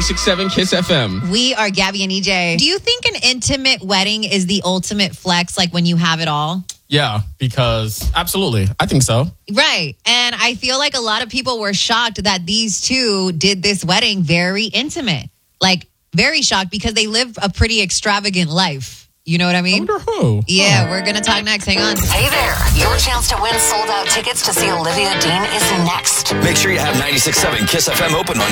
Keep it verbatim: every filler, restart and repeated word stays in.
ninety-six point seven Kiss F M. We are Gabby and E J. Do you think an intimate wedding is the ultimate flex, like when you have it all? Yeah, because absolutely. I think so. Right. And I feel like a lot of people were shocked that these two did this wedding very intimate. Like, very shocked because they live a pretty extravagant life. You know what I mean? I wonder who. Yeah, we're going to talk next. Hang on. Hey there. Your chance to win sold-out tickets to see Olivia Dean is next. Make sure you have ninety-six point seven Kiss F M open on